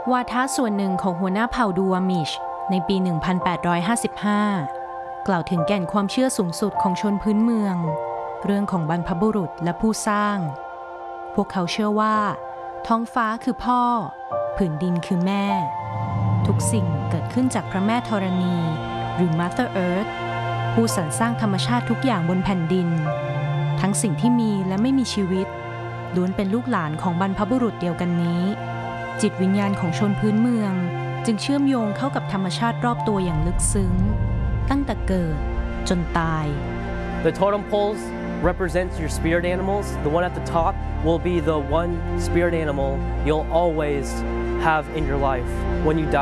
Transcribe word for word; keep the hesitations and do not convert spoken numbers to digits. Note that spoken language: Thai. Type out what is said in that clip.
วาทะส่วนหนึ่งของหัวหน้าเผ่าดูวามิชในปี หนึ่งพันแปดร้อยห้าสิบห้า กล่าวถึงแก่นความเชื่อสูงสุดของชนพื้นเมืองเรื่องของบรรพบุรุษและผู้สร้างพวกเขาเชื่อว่าท้องฟ้าคือพ่อผืนดินคือแม่ทุกสิ่งเกิดขึ้นจากพระแม่ธรณีหรือ Mother Earth ผู้สรรสร้างธรรมชาติทุกอย่างบนแผ่นดินทั้งสิ่งที่มีและไม่มีชีวิตล้วนเป็นลูกหลานของบรรพบุรุษเดียวกันนี้จิตวิญญาณของชนพื้นเมืองจึงเชื่อมโยงเข้ากับธรรมชาติรอบตัวอย่างลึกซึ้งตั้งแต่เกิดจนตาย The totem poles represents your spirit animals. The one at the top will be the one spirit animal you'll always have in your life when you die.